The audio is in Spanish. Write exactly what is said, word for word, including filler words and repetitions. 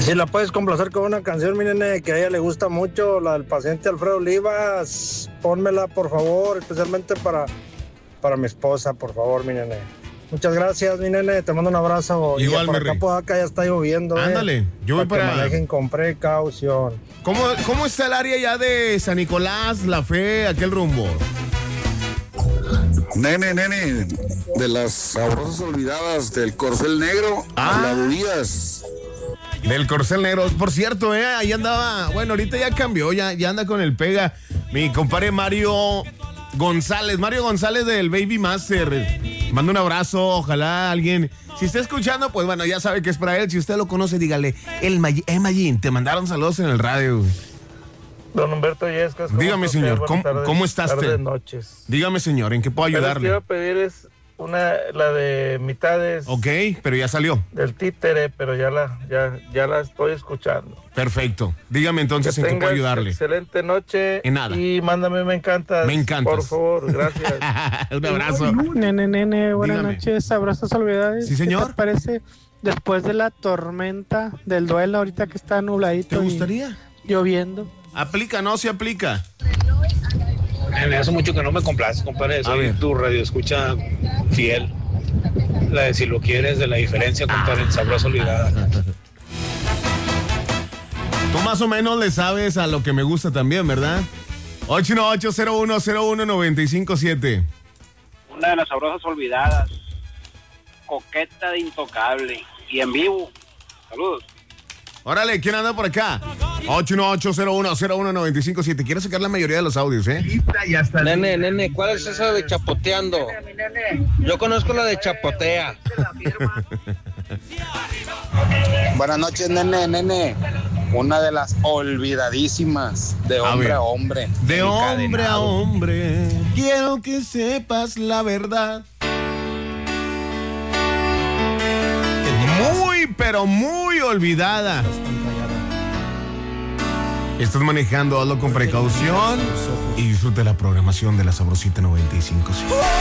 Si la puedes complacer con una canción, mi nene, que a ella le gusta mucho, la del paciente Alfredo Olivas, pónmela por favor, especialmente para, para mi esposa, por favor, mi nene. Muchas gracias, mi nene, te mando un abrazo. Igual, y por mi acá, por acá ya está lloviendo. Ándale, eh, yo voy para... para... que manejen con precaución. ¿Cómo, ¿Cómo está el área ya de San Nicolás, La Fe, aquel rumbo? Nene, nene, de las sabrosas olvidadas del Corcel Negro, ah. habladurías. Del Corcel Negro, por cierto, eh, ahí andaba, bueno, ahorita ya cambió, ya, ya anda con el pega, mi compadre Mario González, Mario González del Baby Master. Manda un abrazo, ojalá alguien, si está escuchando, pues bueno, ya sabe que es para él, si usted lo conoce, dígale, el May- eh, Mayín, te mandaron saludos en el radio. Don Humberto Yescas, ¿cómo dígame, está señor, usted? ¿cómo, Tardes, ¿cómo está usted? Tardes, noches. Dígame, señor, ¿en qué puedo ayudarle? Lo que iba a pedir es una, la de mitades. Ok, pero ya salió. Del títere, pero ya la, ya, ya la estoy escuchando. Perfecto. Dígame entonces que en qué puedo ayudarle. Excelente noche. En nada. Y mándame me encantas. Me encantas. Por favor, gracias. Un abrazo. Nene, nene, buenas Dígame. noches, abrazos, olvidades. Sí, señor. ¿Qué te parece después de la tormenta del duelo, ahorita que está nubladito? ¿Te gustaría? Lloviendo. Aplica, no se aplica. Me hace mucho que no me complaces, compadre. Soy tu radio escucha fiel. La de si lo quieres, de la diferencia, compadre. Sabroso olvidada. Tú más o menos le sabes a lo que me gusta también, ¿verdad? ocho uno ocho, cero uno cero uno, nueve cinco siete. Una de las sabrosas olvidadas. Coqueta de Intocable. Y en vivo. Saludos. Órale, ¿quién anda por acá? ocho uno ocho, cero uno cero uno, nueve cinco siete. Quiero sacar la mayoría de los audios, ¿eh? Nene, nene, ¿cuál es esa de chapoteando? Yo conozco la de chapotea. Buenas noches, nene, nene. Una de las olvidadísimas, de hombre a, a hombre. De hombre a hombre, quiero que sepas la verdad. Muy, pero muy olvidada. Estás manejando, hazlo con precaución y disfruta la programación de la Sabrosita noventa y cinco.